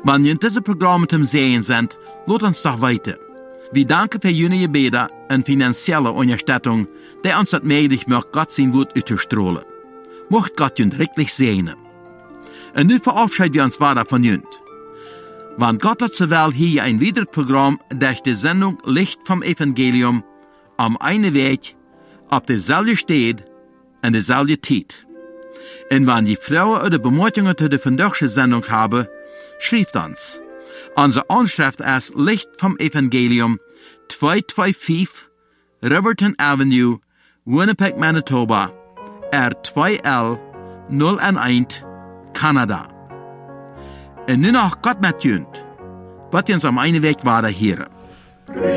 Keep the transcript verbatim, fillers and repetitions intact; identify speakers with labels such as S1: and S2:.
S1: Wenn ihr diese Programme zum Sehen sind, lasst uns doch weiter. Wir danken für Ihre Gebete und finanzielle Unterstützung, die uns das möglich macht, Gott sein Wort auszustrahlen. Mocht Gott uns wirklich segnen. Und nun verabschieden wir uns weiter von Ihnen. Wenn Gott hat zur Welt hier ein weiteres Programm durch die Sendung Licht vom Evangelium am einen Weg, auf derselben Stelle und derselben Zeit. Und wenn die Frauen oder Bemerkungen zu der vandaagse Sendung haben, schreibt uns. Unsere Anschrift ist Licht vom Evangelium, zweihunderfünfundzweißig Riverton Avenue, Winnipeg, Manitoba, R zwei L null eins, Kanada. Und nun noch Gott mit uns, wird uns am einen Weg weiter hören.